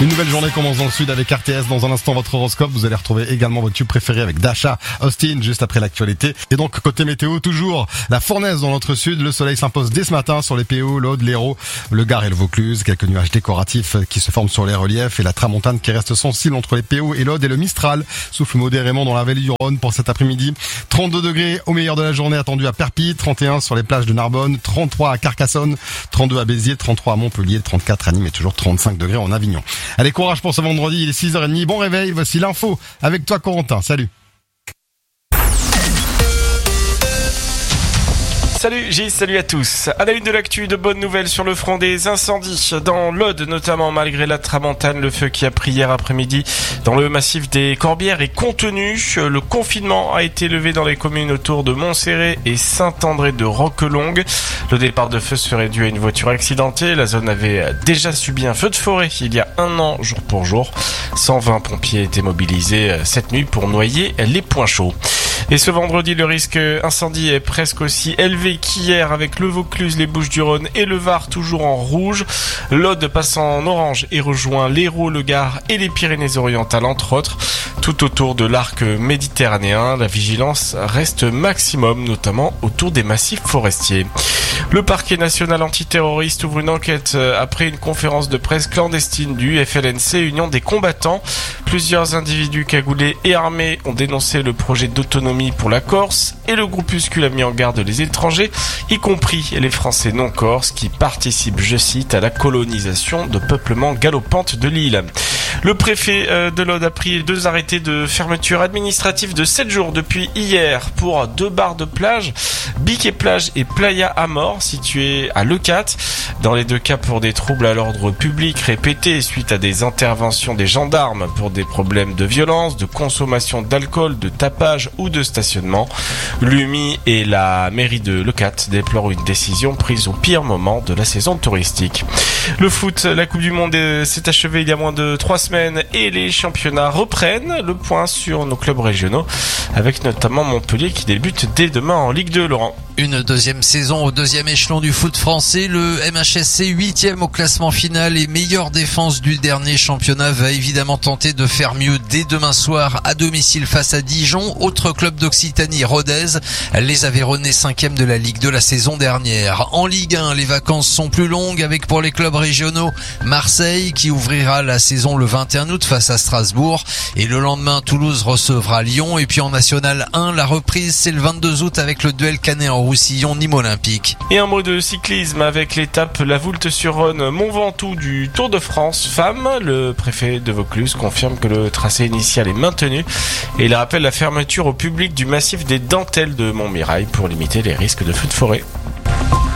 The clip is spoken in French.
Une nouvelle journée commence dans le sud avec RTS. Dans un instant, votre horoscope. Vous allez retrouver également votre tube préféré avec Dasha, Austin, juste après l'actualité. Et donc, côté météo, toujours la fournaise dans notre sud. Le soleil s'impose dès ce matin sur les PO, l'Aude, l'Hérault, le Gard et le Vaucluse. Quelques nuages décoratifs qui se forment sur les reliefs et la tramontane qui reste sensible entre les PO et l'Aude et le Mistral. Souffle modérément dans la vallée du Rhône pour cet après-midi. 32 degrés au meilleur de la journée attendu à Perpignan, 31 sur les plages de Narbonne, 33 à Carcassonne, 32 à Béziers, 33 à Montpellier, 34 à Nîmes et toujours 35 degrés en Avignon. Allez, courage pour ce vendredi, il est 6h30, bon réveil, voici l'info avec toi Corentin, salut. Salut Gilles, salut à tous. À la une de l'actu, de bonnes nouvelles sur le front des incendies. Dans l'Aude notamment, malgré la tramontane, le feu qui a pris hier après-midi dans le massif des Corbières est contenu. Le confinement a été levé dans les communes autour de Montserrat et Saint-André de Roquelongue. Le départ de feu serait dû à une voiture accidentée. La zone avait déjà subi un feu de forêt il y a un an, jour pour jour. 120 pompiers étaient mobilisés cette nuit pour noyer les points chauds. Et ce vendredi, le risque incendie est presque aussi élevé qu'hier avec le Vaucluse, les Bouches-du-Rhône et le Var toujours en rouge. L'Aude passe en orange et rejoint l'Hérault, le Gard et les Pyrénées-Orientales entre autres. Tout autour de l'arc méditerranéen, la vigilance reste maximum, notamment autour des massifs forestiers. Le parquet national antiterroriste ouvre une enquête après une conférence de presse clandestine du FLNC, Union des combattants. Plusieurs individus cagoulés et armés ont dénoncé le projet d'autonomie pour la Corse et le groupuscule a mis en garde les étrangers, y compris les Français non corses qui participent, je cite, à la colonisation de peuplements galopantes de l'île. Le préfet de l'Aude a pris 2 arrêtés de fermeture administrative de 7 jours depuis hier pour 2 bars de plage, Biquet Plage et Playa Amor, situés à Leucate. Dans les 2 cas pour des troubles à l'ordre public répétés suite à des interventions des gendarmes pour des problèmes de violence, de consommation d'alcool, de tapage ou de stationnement. L'UMI et la mairie de Leucate déplorent une décision prise au pire moment de la saison touristique. Le foot, la Coupe du Monde s'est achevée il y a moins de 3 semaines et les championnats reprennent. Le point sur nos clubs régionaux avec notamment Montpellier qui débute dès demain en Ligue 2, Laurent. Une deuxième saison au 2e échelon du foot français. Le MHSC 8e au classement final et meilleure défense du dernier championnat va évidemment tenter de faire mieux dès demain soir à domicile face à Dijon. Autre club d'Occitanie, Rodez. Les Aveyronnais 5e de la Ligue 2 la saison dernière. En Ligue 1, les vacances sont plus longues avec pour les clubs régionaux Marseille qui ouvrira la saison le 21 août face à Strasbourg et le lendemain Toulouse recevra Lyon. Et puis en National 1, la reprise c'est le 22 août avec le duel Canet-en-Roussillon Nîmes Olympique. Et un mot de cyclisme avec l'étape La Voulte-sur-Rhône Mont Ventoux du Tour de France femmes. Le préfet de Vaucluse confirme que le tracé initial est maintenu et il rappelle la fermeture au public du massif des Dentelles de Montmirail pour limiter les risques de feux de forêt.